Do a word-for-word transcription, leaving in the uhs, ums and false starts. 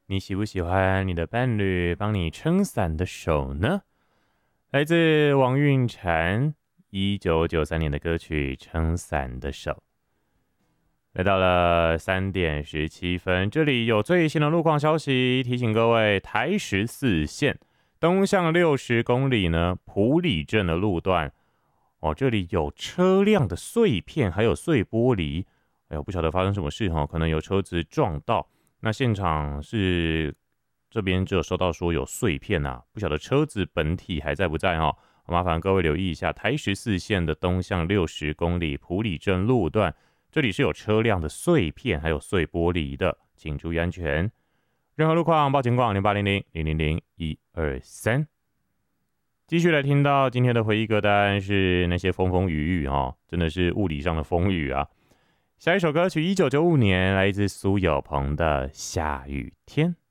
你喜不喜欢你的伴侣帮你撑伞的手呢？来自王韵婵一九九三年的歌曲《撑伞的手》。来到了三点十七分，这里有最新的路况消息，提醒各位，台十四线东向六十公里呢，埔里镇的路段哦，这里有车辆的碎片，还有碎玻璃。哎呦，不晓得发生什么事哦，可能有车子撞到。那现场是这边只有收到说有碎片啊，不晓得车子本体还在不在哦？麻烦各位留意一下，台十四线的东向六十公里埔里镇路段，这里是有车辆的碎片还有碎玻璃的，请注意安全。任何路况报情况零八零零零零零一二三。继续来听到今天的回忆歌单是那些风风雨雨哦，真的是物理上的风雨啊。下一首歌曲一九九五年来自苏有朋的《下雨天》。